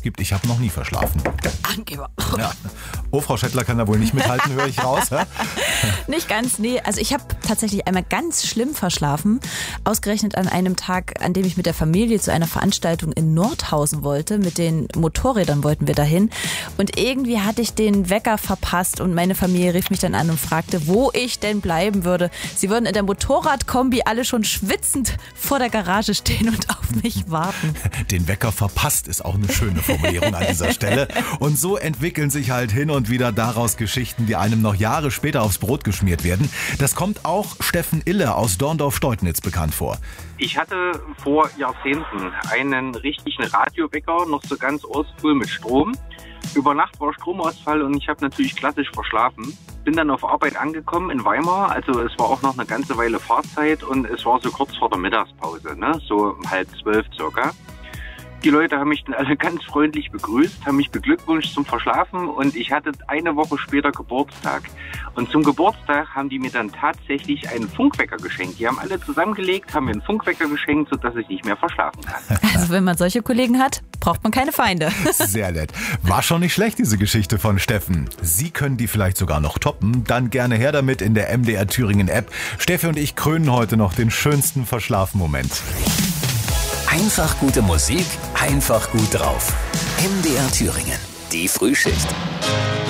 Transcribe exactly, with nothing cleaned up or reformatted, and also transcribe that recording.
Spaß gibt. Ich habe noch nie verschlafen. Angeber. Ja. Oh, Frau Schettler kann da wohl nicht mithalten, höre ich raus. Hä? Nicht ganz, nee. Also ich habe tatsächlich einmal ganz schlimm verschlafen. Ausgerechnet an einem Tag, an dem ich mit der Familie zu einer Veranstaltung in Nordhausen wollte. Mit den Motorrädern wollten wir dahin. Und irgendwie hatte ich den Wecker verpasst und meine Familie rief mich dann an und fragte, wo ich denn bleiben würde. Sie würden in der Motorradkombi alle schon schwitzend vor der Garage stehen und auf mich warten. Den Wecker verpasst ist auch eine schöne Formulierung an dieser Stelle. Und so entwickeln sich halt hin und wieder daraus Geschichten, die einem noch Jahre später aufs Brot geschmiert werden. Das kommt auch Steffen Ille aus Dorndorf-Steutnitz bekannt vor. Ich hatte vor Jahrzehnten einen richtigen Radiowecker, noch so ganz oldschool mit Strom. Über Nacht war Stromausfall und ich habe natürlich klassisch verschlafen. Bin dann auf Arbeit angekommen in Weimar, also es war auch noch eine ganze Weile Fahrzeit und es war so kurz vor der Mittagspause, ne? So um halb zwölf circa. Die Leute haben mich dann alle ganz freundlich begrüßt, haben mich beglückwünscht zum Verschlafen und ich hatte eine Woche später Geburtstag. Und zum Geburtstag haben die mir dann tatsächlich einen Funkwecker geschenkt. Die haben alle zusammengelegt, haben mir einen Funkwecker geschenkt, sodass ich nicht mehr verschlafen kann. Also wenn man solche Kollegen hat, braucht man keine Feinde. Sehr nett. War schon nicht schlecht, diese Geschichte von Steffen. Sie können die vielleicht sogar noch toppen. Dann gerne her damit in der M D R Thüringen App. Steffi und ich krönen heute noch den schönsten Verschlafen-Moment. Einfach gute Musik, einfach gut drauf. M D R Thüringen, die Frühschicht.